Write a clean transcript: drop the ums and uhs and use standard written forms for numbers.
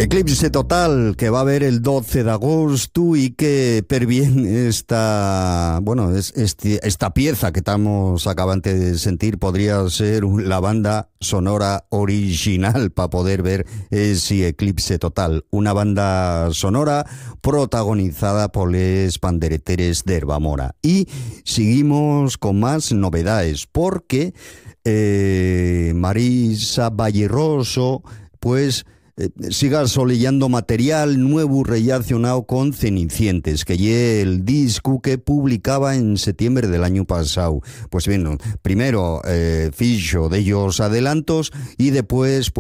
Eclipse total que va a haber el 12 de agosto y que per bien esta pieza que estamos acabando de sentir podría ser la banda sonora original para poder ver ese eclipse total. Una banda sonora protagonizada por les pandereteres de Herbamora. Y seguimos con más novedades porque Marisa Valleroso pues siga solillando material nuevo relacionado con Cenicientes, que es el disco que publicaba en septiembre del año pasado. Pues bien, primero ficho de ellos adelantos y después